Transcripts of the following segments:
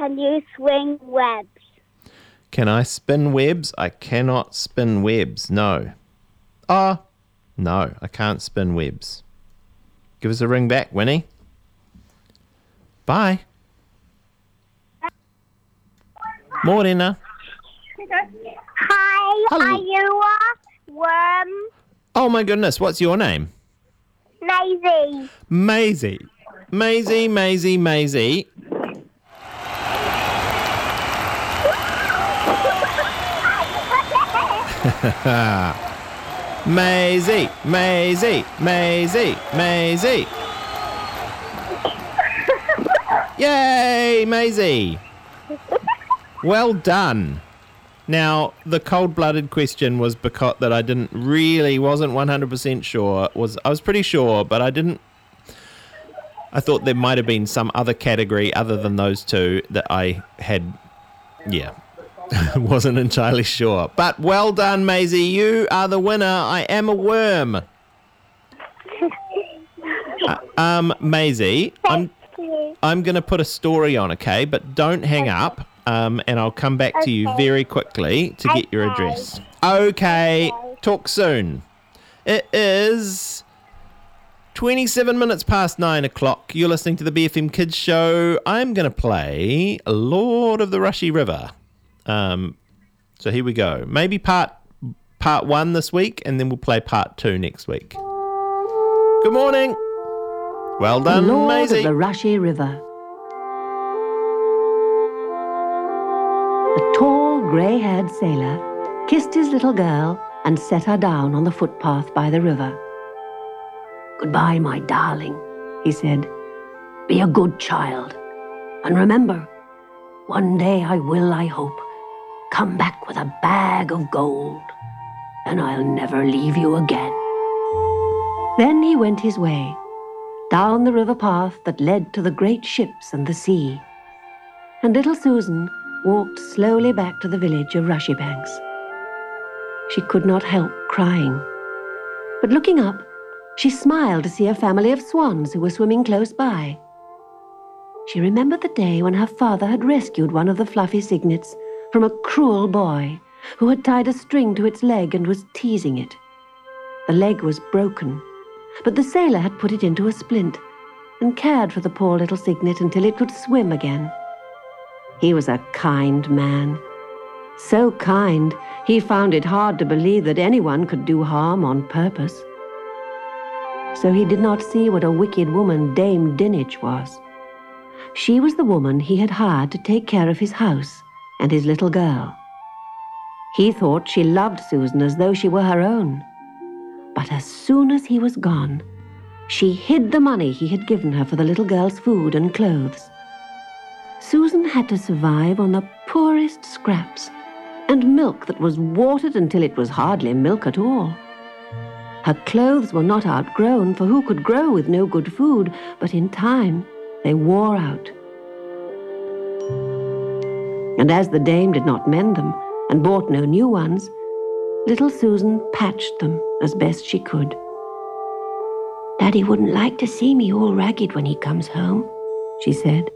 can you swing webs? Can I spin webs? I cannot spin webs, no. No, I can't spin webs. Give us a ring back, Winnie. Bye. Morena. Hi, Hello. are you a worm? Oh my goodness, what's your name? Maisie. Maisie. Maisie, Maisie, Maisie. Maisie, Maisie, Maisie, Maisie. Yay, Maisie. Well done. Now, the cold-blooded question was because that I wasn't 100% sure. I was pretty sure, but I thought there might have been some other category other than those two that I had, wasn't entirely sure. But well done, Maisie. You are the winner. I am a worm. Maisie, I'm going to put a story on, okay? But don't hang up. And I'll come back to you very quickly to get your address. Okay. Talk soon. It is 27 minutes past 9 o'clock. You're listening to the BFM Kids Show. I'm going to play Lord of the Rushy River. So here we go. Maybe part 1 this week, and then we'll play part 2 next week. Good morning. Well done, Lord Maisie. of the Rushy River. A tall, grey-haired sailor kissed his little girl and set her down on the footpath by the river. "Goodbye, my darling," he said. "Be a good child. And remember, one day I will, I hope, come back with a bag of gold, and I'll never leave you again." Then he went his way, down the river path that led to the great ships and the sea. And little Susan walked slowly back to the village of Rushybanks. She could not help crying. But looking up, she smiled to see a family of swans who were swimming close by. She remembered the day when her father had rescued one of the fluffy cygnets from a cruel boy who had tied a string to its leg and was teasing it. The leg was broken, but the sailor had put it into a splint and cared for the poor little cygnet until it could swim again. He was a kind man. So kind, he found it hard to believe that anyone could do harm on purpose. So he did not see what a wicked woman Dame Dinich was. She was the woman he had hired to take care of his house and his little girl. He thought she loved Susan as though she were her own. But as soon as he was gone, she hid the money he had given her for the little girl's food and clothes. Susan had to survive on the poorest scraps and milk that was watered until it was hardly milk at all. Her clothes were not outgrown, for who could grow with no good food, but in time they wore out. And as the dame did not mend them and bought no new ones, little Susan patched them as best she could. "Daddy wouldn't like to see me all ragged when he comes home," she said.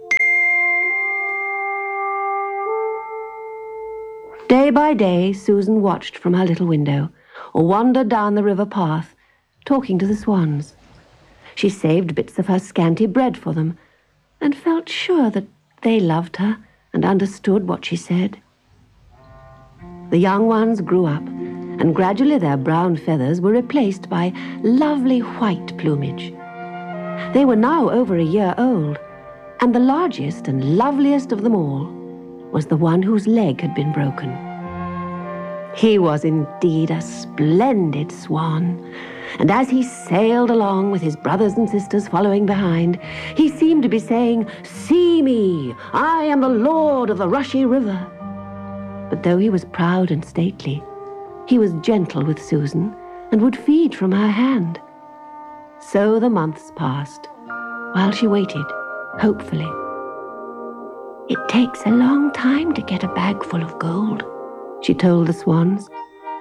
Day by day, Susan watched from her little window, or wandered down the river path, talking to the swans. She saved bits of her scanty bread for them, and felt sure that they loved her and understood what she said. The young ones grew up, and gradually their brown feathers were replaced by lovely white plumage. They were now over a year old, and the largest and loveliest of them all was the one whose leg had been broken. He was indeed a splendid swan, and as he sailed along with his brothers and sisters following behind, he seemed to be saying, "See me, I am the Lord of the Rushy River." But though he was proud and stately, he was gentle with Susan and would feed from her hand. So the months passed, while she waited, hopefully. "It takes a long time to get a bag full of gold," she told the swans.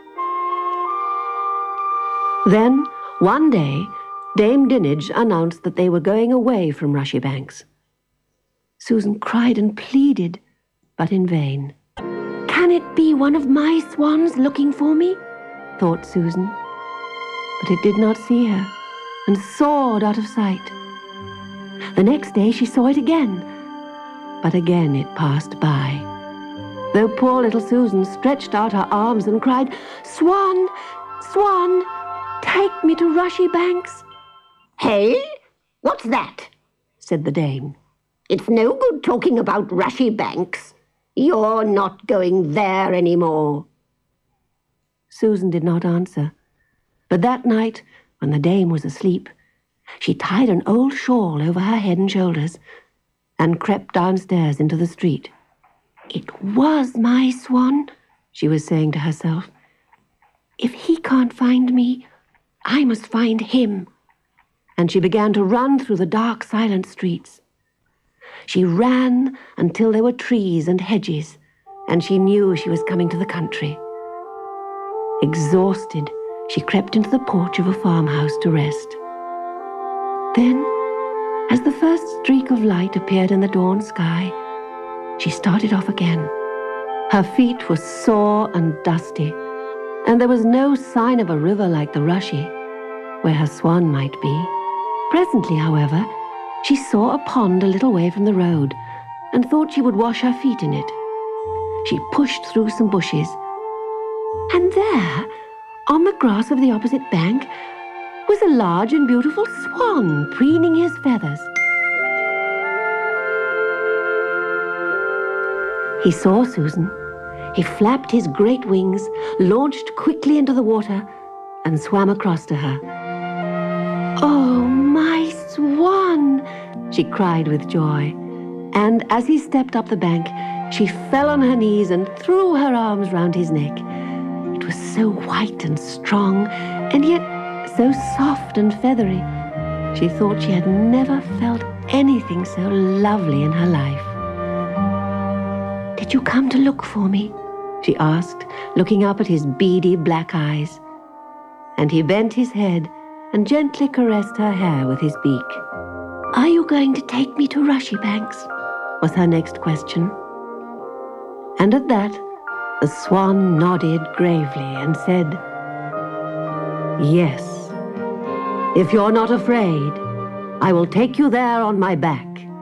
Then, one day, Dame Dinich announced that they were going away from Rushybanks. Susan cried and pleaded, but in vain. Can it be one of my swans looking for me? Thought Susan. But it did not see her and soared out of sight. The next day she saw it again, but again it passed by. Though poor little Susan stretched out her arms and cried, "Swan, Swan, take me to Rushy Banks." "Hey, what's that?" said the dame. "It's no good talking about Rushy Banks. You're not going there any more." Susan did not answer, but that night, when the dame was asleep, she tied an old shawl over her head and shoulders and crept downstairs into the street. "It was my swan," she was saying to herself. "If he can't find me, I must find him." And she began to run through the dark, silent streets. She ran until there were trees and hedges, and she knew she was coming to the country. Exhausted, she crept into the porch of a farmhouse to rest. Then, as the first streak of light appeared in the dawn sky, she started off again. Her feet were sore and dusty, and there was no sign of a river like the Rushy, where her swan might be. Presently, however, she saw a pond a little way from the road, and thought she would wash her feet in it. She pushed through some bushes, and there, on the grass of the opposite bank, was a large and beautiful swan preening his feathers. He saw Susan. He flapped his great wings, launched quickly into the water, and swam across to her. "Oh, my swan!" she cried with joy. And as he stepped up the bank, she fell on her knees and threw her arms round his neck. It was so white and strong, and yet so soft and feathery. She thought she had never felt anything so lovely in her life. "Did you come to look for me?" she asked, looking up at his beady black eyes. And he bent his head and gently caressed her hair with his beak. "Are you going to take me to Rushy Banks?" was her next question. And at that, the swan nodded gravely and said, "Yes. If you're not afraid, I will take you there on my back."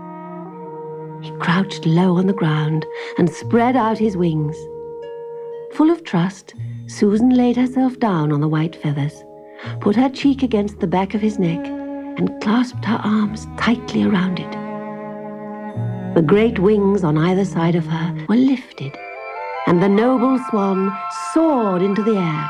He crouched low on the ground and spread out his wings. Full of trust, Susan laid herself down on the white feathers, put her cheek against the back of his neck, and clasped her arms tightly around it. The great wings on either side of her were lifted, and the noble swan soared into the air.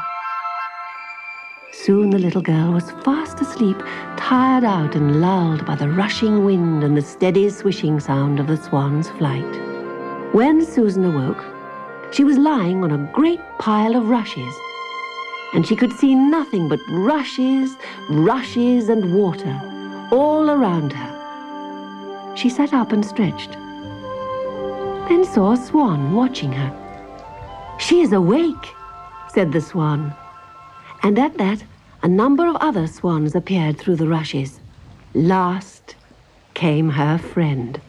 Soon the little girl was fast asleep, tired out and lulled by the rushing wind and the steady swishing sound of the swan's flight. When Susan awoke, she was lying on a great pile of rushes, and she could see nothing but rushes, rushes, and water all around her. She sat up and stretched, then saw a swan watching her. "She is awake," said the swan. And at that, a number of other swans appeared through the rushes. Last came her friend.